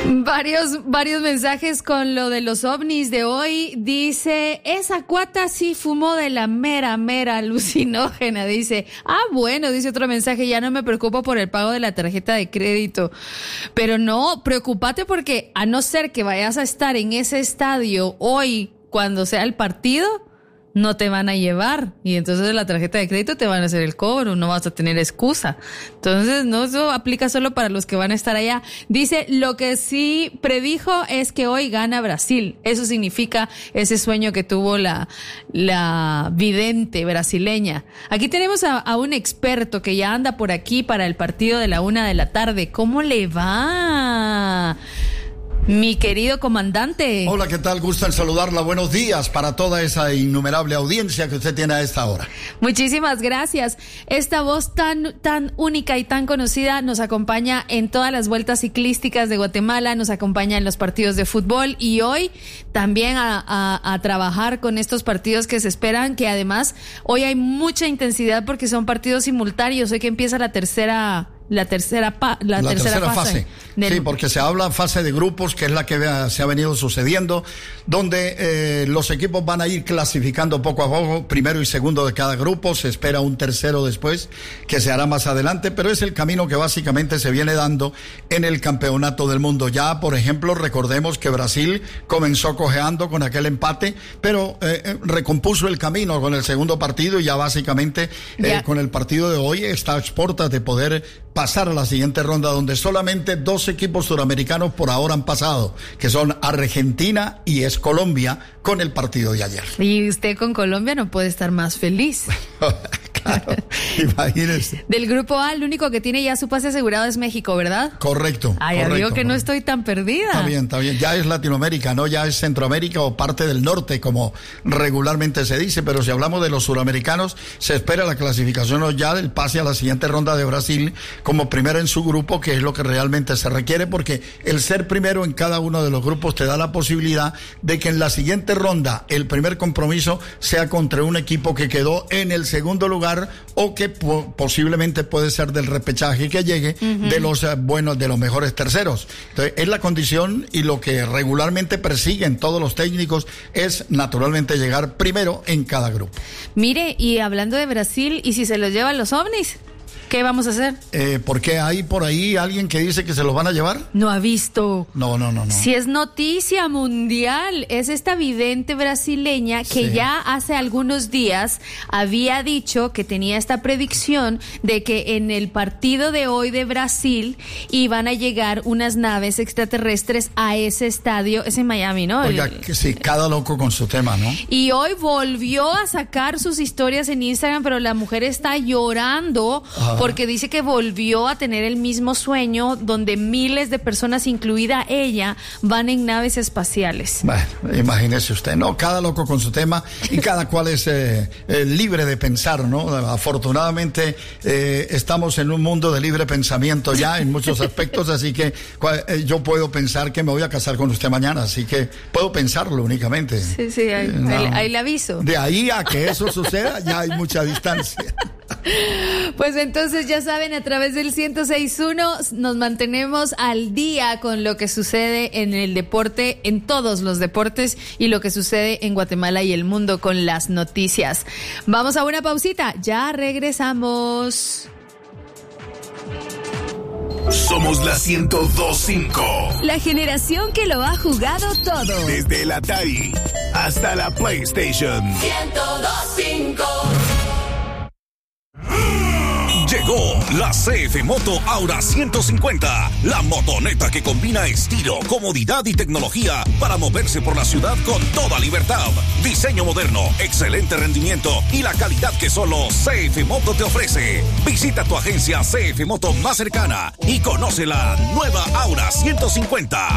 Varios mensajes con lo de los ovnis de hoy. Dice, esa cuata sí fumó de la mera alucinógena. Dice, bueno, dice otro mensaje, ya no me preocupo por el pago de la tarjeta de crédito. Pero no, preocúpate porque a no ser que vayas a estar en ese estadio hoy, cuando sea el partido, no te van a llevar y entonces la tarjeta de crédito te van a hacer el cobro, no vas a tener excusa. Entonces, no, eso aplica solo para los que van a estar allá. Dice, lo que sí predijo es que hoy gana Brasil. Eso significa ese sueño que tuvo la vidente brasileña. Aquí tenemos a un experto que ya anda por aquí para el partido de la 1:00 p.m. ¿Cómo le va? Mi querido comandante. Hola, ¿qué tal? Gusto en saludarla. Buenos días para toda esa innumerable audiencia que usted tiene a esta hora. Muchísimas gracias. Esta voz tan única y tan conocida nos acompaña en todas las vueltas ciclísticas de Guatemala, nos acompaña en los partidos de fútbol y hoy también a trabajar con estos partidos que se esperan, que además hoy hay mucha intensidad porque son partidos simultáneos. Hoy que empieza la tercera fase. Sí, porque se habla fase de grupos, que es la que se ha venido sucediendo, donde los equipos van a ir clasificando poco a poco, primero y segundo de cada grupo, se espera un tercero después, que se hará más adelante, pero es el camino que básicamente se viene dando en el campeonato del mundo. Ya, por ejemplo, recordemos que Brasil comenzó cojeando con aquel empate, pero recompuso el camino con el segundo partido y ya básicamente con el partido de hoy está a exportas de poder pasar a la siguiente ronda, donde solamente 2 equipos suramericanos por ahora han pasado, que son Argentina y es Colombia, con el partido de ayer. Y usted con Colombia no puede estar más feliz. Claro, imagínese. Del grupo A, el único que tiene ya su pase asegurado es México, ¿verdad? Correcto. Ya digo que no estoy tan perdida. Está bien. Ya es Latinoamérica, no ya es Centroamérica o parte del norte, como regularmente se dice, pero si hablamos de los suramericanos, se espera la clasificación ya del pase a la siguiente ronda de Brasil como primero en su grupo, que es lo que realmente se requiere, porque el ser primero en cada uno de los grupos te da la posibilidad de que en la siguiente ronda el primer compromiso sea contra un equipo que quedó en el segundo lugar o que posiblemente puede ser del repechaje que llegue de los de los mejores terceros. Entonces, es la condición y lo que regularmente persiguen todos los técnicos es naturalmente llegar primero en cada grupo. Mire, y hablando de Brasil, ¿y si se los llevan los ovnis? ¿Qué vamos a hacer? ¿Porque hay por ahí alguien que dice que se los van a llevar? No ha visto. No. Si es noticia mundial, es esta vidente brasileña que ya hace algunos días había dicho que tenía esta predicción de que en el partido de hoy de Brasil iban a llegar unas naves extraterrestres a ese estadio, es en Miami, ¿no? Oiga, sí, cada loco con su tema, ¿no? Y hoy volvió a sacar sus historias en Instagram, pero la mujer está llorando. Porque dice que volvió a tener el mismo sueño donde miles de personas, incluida ella, van en naves espaciales. Bueno, imagínese usted, ¿no? Cada loco con su tema y cada cual es libre de pensar, ¿no? Afortunadamente estamos en un mundo de libre pensamiento ya en muchos aspectos, así que yo puedo pensar que me voy a casar con usted mañana, así que puedo pensarlo únicamente. Sí, ahí le aviso. De ahí a que eso suceda ya hay mucha distancia. Pues entonces ya saben, a través del 106.1 nos mantenemos al día con lo que sucede en el deporte, en todos los deportes y lo que sucede en Guatemala y el mundo con las noticias. Vamos a una pausita, ya regresamos. Somos la 102.5. La generación que lo ha jugado todo. Desde el Atari hasta la PlayStation. 102.5. Llegó la CF Moto Aura 150, la motoneta que combina estilo, comodidad y tecnología para moverse por la ciudad con toda libertad. Diseño moderno, excelente rendimiento y la calidad que solo CF Moto te ofrece. Visita tu agencia CF Moto más cercana y conoce la nueva Aura 150.